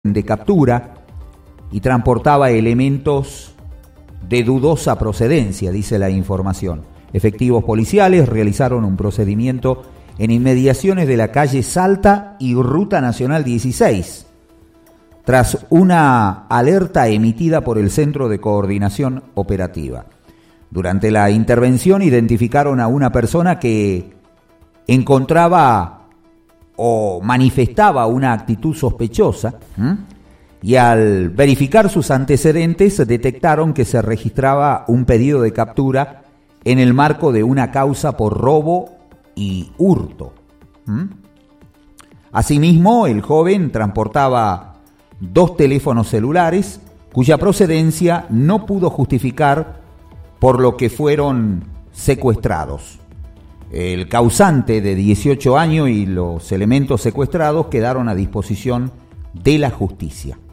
de captura y transportaba elementos de dudosa procedencia, dice la información. Efectivos policiales realizaron un procedimiento en inmediaciones de la calle Salta y Ruta Nacional 16, tras una alerta emitida por el Centro de Coordinación Operativa. Durante la intervención identificaron a una persona que encontraba o manifestaba una actitud sospechosa, y al verificar sus antecedentes detectaron que se registraba un pedido de captura en el marco de una causa por robo y hurto. Asimismo, el joven transportaba 2 teléfonos celulares cuya procedencia no pudo justificar, por lo que fueron secuestrados. El causante de 18 años y los elementos secuestrados quedaron a disposición de la justicia.